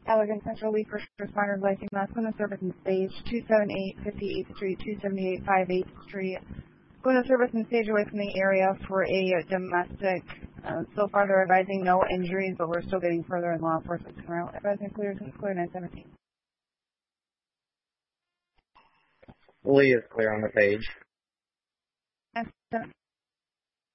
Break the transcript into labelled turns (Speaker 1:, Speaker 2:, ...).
Speaker 1: Allegan Central Lee first responder advising last on the service in stage 278 58th Street, 278 58th Street. Going to service and stage away from the area for a domestic. So far they're advising no injuries, but we're still getting further in law enforcement around. Advising clear 917.
Speaker 2: Lee is clear on the page.